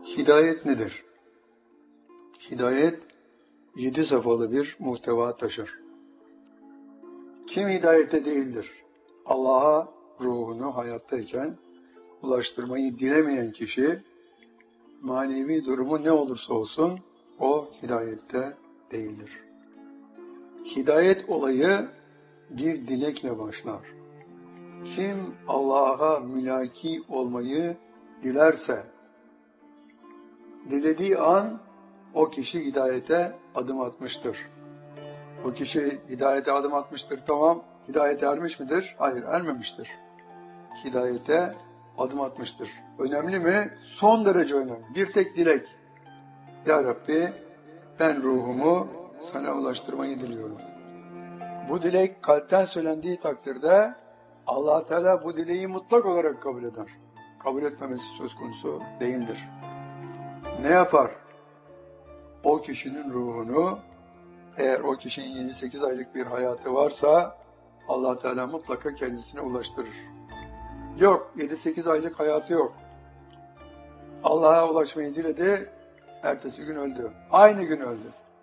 Hidayet nedir? Hidayet 7 safhalı bir muhteva taşır. Kim hidayete değildir? Allah'a ruhunu hayattayken ulaştırmayı dilemeyen kişi, manevi durumu ne olursa olsun o hidayette değildir. Hidayet olayı bir dilekle başlar. Kim Allah'a mülaki olmayı dilerse, dilediği an o kişi hidayete adım atmıştır. O kişi hidayete adım atmıştır, tamam. Hidayete ermiş midir? Hayır, ermemiştir. Hidayete adım atmıştır. Önemli mi? Son derece önemli. Bir tek dilek. Ya Rabbi, ben ruhumu sana ulaştırmayı diliyorum. Bu dilek kalpten söylendiği takdirde Allah Teala bu dileği mutlak olarak kabul eder. Kabul etmemesi söz konusu değildir. Ne yapar? O kişinin ruhunu, eğer o kişinin 7-8 aylık bir hayatı varsa Allah Teala mutlaka kendisine ulaştırır. Yok, 7-8 aylık hayatı yok. Allah'a ulaşmayı diledi, ertesi gün öldü. Aynı gün öldü.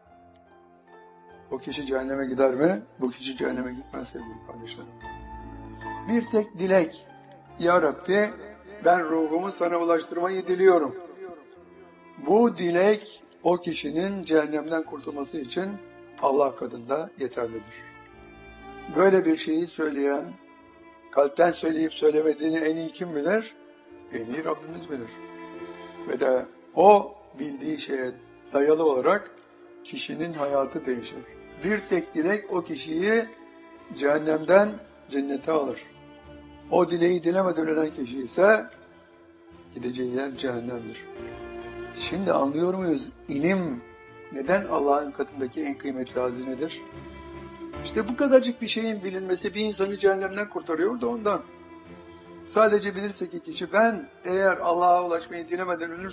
O kişi cehenneme gider mi? Bu kişi cehenneme gitmez sevgili kardeşlerim. Bir tek dilek. Ya Rabbi, ben ruhumu sana ulaştırmayı diliyorum. Bu dilek o kişinin cehennemden kurtulması için Allah katında yeterlidir. Böyle bir şeyi söyleyen, kalpten söyleyip söylemediğini en iyi kim bilir? En iyi Rabbimiz bilir. Ve de o bildiği şeye dayalı olarak kişinin hayatı değişir. Bir tek dilek o kişiyi cehennemden cennete alır. O dileği dilemeden ölen kişi ise gideceği yer cehennemdir. Şimdi anlıyor muyuz? İlim neden Allah'ın katındaki en kıymetli hazinedir? İşte bu kadarcık bir şeyin bilinmesi bir insanı cehennemden kurtarıyor da ondan. Sadece bilirse ki kişi, ben eğer Allah'a ulaşmayı dilemeden